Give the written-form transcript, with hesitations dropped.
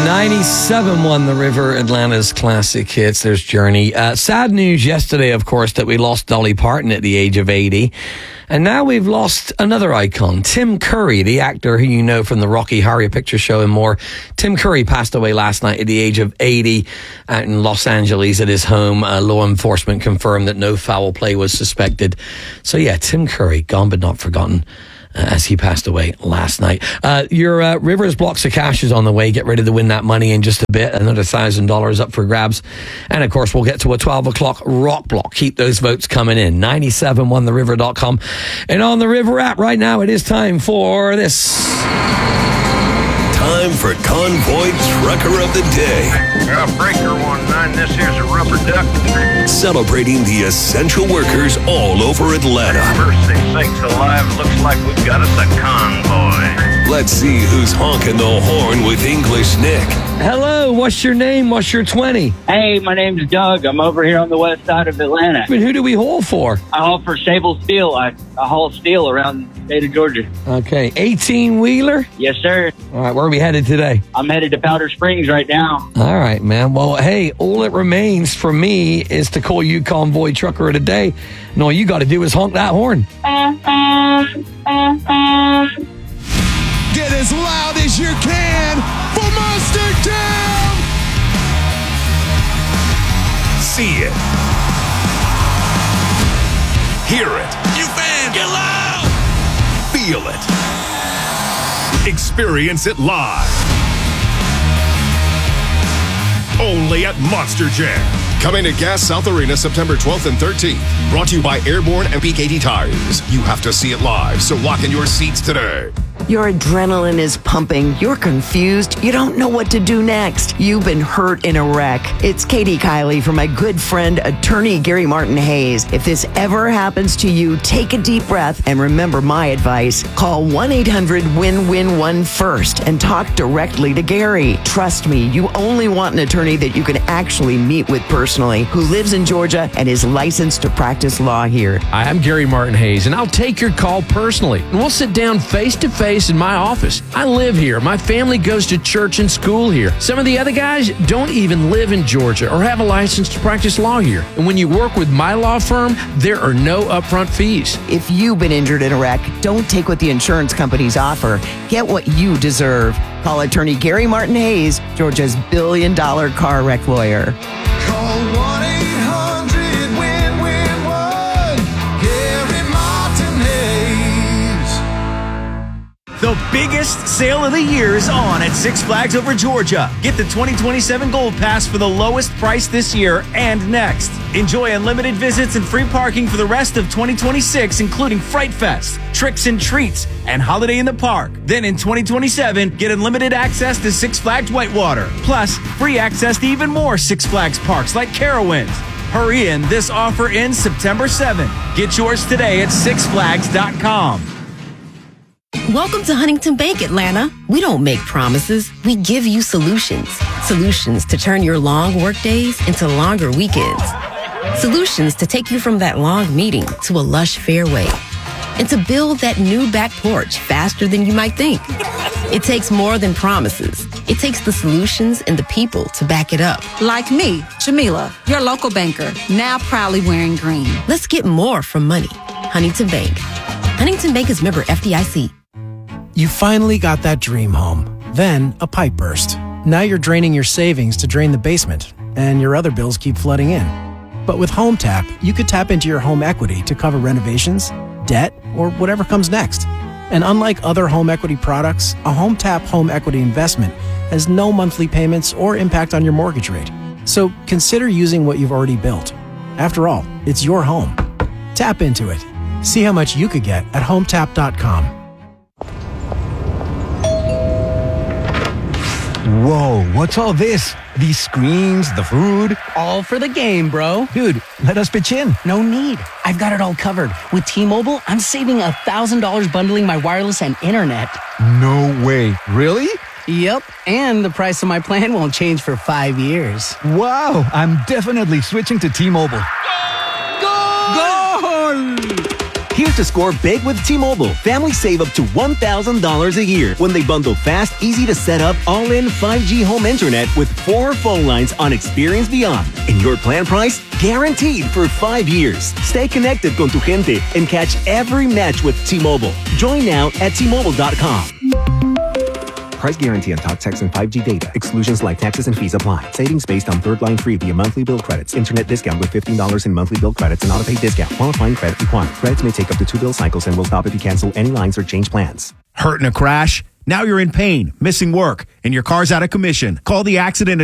97 won the River, Atlanta's classic hits. There's Journey. Sad news yesterday, of course, that we lost Dolly Parton at the age of 80. And now we've lost another icon, Tim Curry, the actor who you know from the Rocky Horror Picture Show and more. Tim Curry passed away last night at the age of 80 out in Los Angeles at his home. Law enforcement confirmed that no foul play was suspected. So yeah, Tim Curry, gone but not forgotten. As he passed away last night. Your Rivers Blocks of Cash is on the way. Get ready to win that money in just a bit. Another $1,000 up for grabs. And of course, we'll get to a 12 o'clock rock block. Keep those votes coming in. 971theriver.com. And on the River app right now, it is time for this. Time for Convoy Trucker of the Day. Breaker 19, this here's a rubber duck. Celebrating the essential workers all over Atlanta. Mercy sakes alive, looks like we've got us a convoy. Let's see who's honking the horn with English Nick. Hello, what's your name? What's your 20? Hey, my name's Doug. I'm over here on the west side of Atlanta. But who do we haul for? I haul for Sable Steel. I haul steel around the state of Georgia. Okay, 18-wheeler? Yes, sir. All right, where are we headed today? I'm headed to Powder Springs right now. All right, man. Well, hey, all that remains for me is to call you Convoy Trucker of the Day. And all you got to do is honk that horn. Get as loud as you can for Monster Town! See it. Hear it. You fans, get loud! Feel it. Experience it live. Only at Monster Jam. Coming to Gas South Arena September 12th and 13th. Brought to you by Airborne and PKT Tires. You have to see it live, so lock in your seats today. Your adrenaline is pumping. You're confused. You don't know what to do next. You've been hurt in a wreck. It's Katie Kiley from my good friend, attorney Gary Martin Hayes. If this ever happens to you, take a deep breath and remember my advice. Call 1-800-WIN-WIN-1 first and talk directly to Gary. Trust me, you only want an attorney that you can actually meet with personally, who lives in Georgia and is licensed to practice law here. Hi, I'm Gary Martin Hayes, and I'll take your call personally. And we'll sit down face-to-face in my office. I live here. My family goes to church and school here. Some of the other guys don't even live in Georgia or have a license to practice law here. And when you work with my law firm, there are no upfront fees. If you've been injured in a wreck, don't take what the insurance companies offer. Get what you deserve. Call attorney Gary Martin Hayes, Georgia's billion-dollar car wreck lawyer. Call 1-800-WIN-WIN-1. Gary Martin Hayes. The biggest sale of the year is on at Six Flags Over Georgia. Get the 2027 Gold Pass for the lowest price this year and next. Enjoy unlimited visits and free parking for the rest of 2026, including Fright Fest, Tricks and Treats, and Holiday in the Park. Then in 2027, get unlimited access to Six Flags Whitewater, plus free access to even more Six Flags parks like Carowinds. Hurry in, this offer ends September 7th. Get yours today at sixflags.com. Welcome to Huntington Bank, Atlanta. We don't make promises. We give you solutions. Solutions to turn your long work days into longer weekends. Solutions to take you from that long meeting to a lush fairway. And to build that new back porch faster than you might think. It takes more than promises. It takes the solutions and the people to back it up. Like me, Jamila, your local banker, now proudly wearing green. Let's get more from money. Huntington Bank. Huntington Bank is member FDIC. You finally got that dream home. Then a pipe burst. Now you're draining your savings to drain the basement, and your other bills keep flooding in. But with HomeTap, you could tap into your home equity to cover renovations, debt, or whatever comes next. And unlike other home equity products, a HomeTap home equity investment has no monthly payments or impact on your mortgage rate. So consider using what you've already built. After all, it's your home. Tap into it. See how much you could get at HomeTap.com. Whoa, what's all this? These screens, the food? All for the game, bro. Dude, let us pitch in. No need. I've got it all covered. With T-Mobile, I'm saving $1,000 bundling my wireless and internet. No way. Really? Yep, and the price of my plan won't change for 5 years. Wow, I'm definitely switching to T-Mobile. Goal! Here's to score big with T-Mobile. Families save up to $1,000 a year when they bundle fast, easy to set up, all-in 5G home internet with 4 phone lines on Experience Beyond. And your plan price? Guaranteed for 5 years. Stay connected con tu gente and catch every match with T-Mobile. Join now at T-Mobile.com. Price guarantee on talk, text, and 5G data. Exclusions like taxes and fees apply. Savings based on third line free via monthly bill credits. Internet discount with $15 in monthly bill credits and auto-pay discount. Qualifying credit required. Credits may take up to 2 bill cycles and will stop if you cancel any lines or change plans. Hurt in a crash? Now you're in pain, missing work, and your car's out of commission. Call the accident